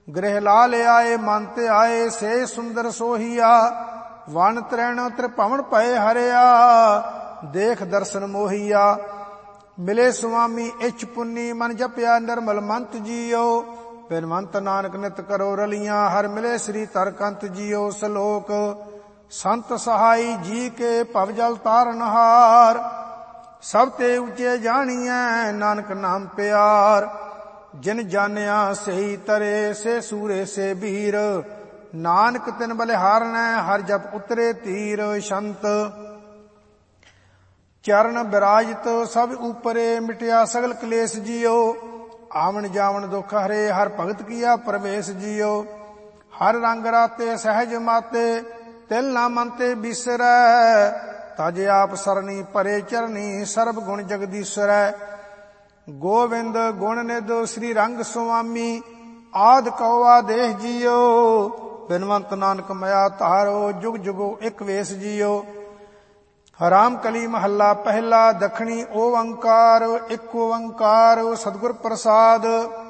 ਗ੍ਰਹਿ ਲਾ ਲਿਆਏ ਮਨ ਤੇ ਆਏ, ਸੇ ਸੁੰਦਰ ਸੋਹੀਆ। ਵਨ ਤਰੈਣ ਤ੍ਰਿਭਵਨ ਭਏ ਹਰਿਆ, ਦੇਖ ਦਰਸ਼ਨ ਮੋਹੀਆ। ਮਿਲੇ ਸੁਆਮੀ ਇੱਛ ਪੁੰਨੀ, ਮਨ ਜਪਿਆ ਨਿਰਮਲ ਮੰਤ ਜੀਓ। ਬਿਨਵੰਤ ਨਾਨਕ ਨਿਤ ਕਰੋ ਰਲੀਆਂ, ਹਰ ਮਿਲੇ ਸ੍ਰੀ ਤਰਕੰਤ ਜੀਓ। ਸਲੋਕ ਸੰਤ ਸਹਾਈ ਜੀ ਕੇ ਭਵ ਜਲ ਤਾਰਨਹਾਰ, ਸਭ ਤੇ ਉਚੇ ਜਾਣੀਐ ਨਾਨਕ ਨਾਮ ਪਿਆਰ। ਜਿਨ ਜਾਣਿਆ ਸਹੀ ਤਰੇ, ਸੇ ਸੂਰੇ ਸੇ ਬੀਰ। ਨਾਨਕ ਤਿਨ ਬਲਿਹਾਰਨੈ, ਹਰ ਜਪ ਉਤਰੇ ਤੀਰ। ਸ਼ੰਤ ਚਰਨ ਬਿਰਾਜਤ ਸਭ ਉਪਰੇ, ਮਿਟਿਆ ਸਗਲ ਕਲੇਸ਼ ਜੀਓ। ਆਵਣ ਜਾਵਣ ਦੁਖ ਹਰੇ, ਹਰ ਭਗਤ ਕੀਆ ਪ੍ਰਵੇਸ਼ ਜੀਓ। ਹਰ ਰੰਗ ਰਾਤੇ ਸਹਿਜ ਮਾਤੇ, ਤਿਲ ਨਾ ਮਨ ਤੇ ਬਿਸਰੈ। ਤਜ ਆਪ ਸਰਣੀ ਭਰੇ ਚਰਨੀ, ਸਰਬ ਗੁਣ ਜਗਦੀਸ਼ਰੈ। ਗੋਵਿੰਦ ਗੁਣ ਨਿਧ ਸ੍ਰੀ ਰੰਗ ਸੁਆਮੀ, ਆਦਿ ਕਉ ਆਦੇਸ਼ ਜੀਓ। ਬਿਨਵੰਤ ਨਾਨਕ ਮਇਆ ਧਾਰੋ, ਜੁਗ ਜੁਗੋ ਇਕ ਵੇਸ ਜੀਓ। ਰਾਮ ਕਲੀ ਮਹੱਲਾ ਪਹਿਲਾ। ਦਖਣੀ ਓੰਕਾਰ, ਇਕ ਓੰਕਾਰ ਸਤਿਗੁਰ ਪ੍ਰਸਾਦ।